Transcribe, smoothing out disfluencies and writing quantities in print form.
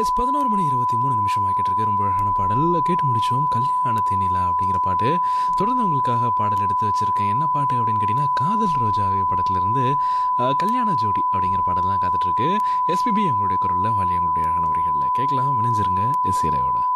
11:23 ஆகிட்டு இருக்கு. ரொம்ப அழகான பாடல் கேட்டு முடிச்சோம். கல்யாண தேனிலா அப்படிங்கிற பாட்டு. தொடர்ந்து உங்களுக்காக பாடல் எடுத்து வச்சிருக்கேன். என்ன பாட்டு அப்படின்னு கேட்டீங்கன்னா, காதல் ரோஜாவே படத்திலிருந்து கல்யாண ஜோடி அப்படிங்கிற பாடல் தான் காத்துட்டு இருக்கு. எஸ்பிபி அவங்களுடைய குரல்ல, வாலி அவங்களுடைய அழகான வரிகளில் கேட்கலாம். இணைஞ்சிருங்க இசையோட.